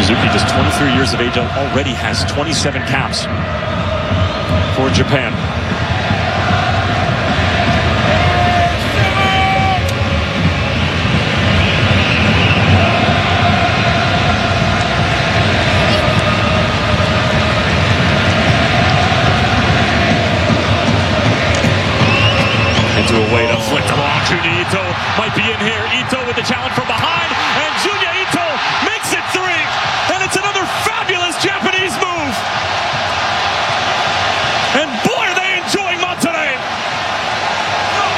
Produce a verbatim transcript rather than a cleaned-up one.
Suzuki, just twenty-three years of age, already has twenty-seven caps for Japan. Into a way to flick the ball to Ito. Might be in here. Ito with the challenge from behind.